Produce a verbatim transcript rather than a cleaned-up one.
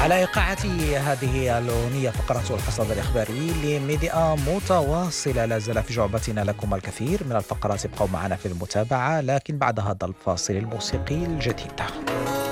على إيقاع هذه الأغنية فقرة الحصاد الإخباري لميديا متواصلة. لا زال في جعبتنا لكم الكثير من الفقرات، ابقوا معنا في المتابعة، لكن بعد هذا الفاصل الموسيقي الجديد.